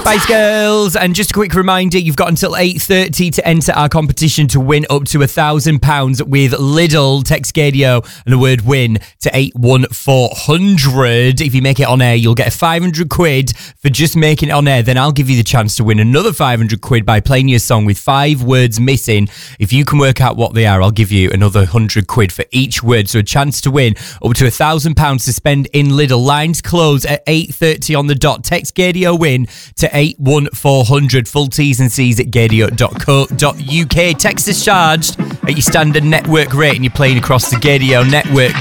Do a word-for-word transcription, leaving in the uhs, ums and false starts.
Spice Girls, and just a quick reminder, you've got until eight thirty to enter our competition to win up to one thousand pounds with Lidl. Text Gadio and the word win to eight one four hundred. If you make it on air, you'll get five hundred quid for just making it on air. Then I'll give you the chance to win another five hundred quid by playing your song with five words missing. If you can work out what they are, I'll give you another one hundred quid for each word. So a chance to win up to one thousand pounds to spend in Lidl. Lines close at eight thirty on the dot. Text Gadio win to eight one four hundred. Full T's and C's at gadio dot co dot uk. Text is charged at your standard network rate and you're playing across the Gadio network.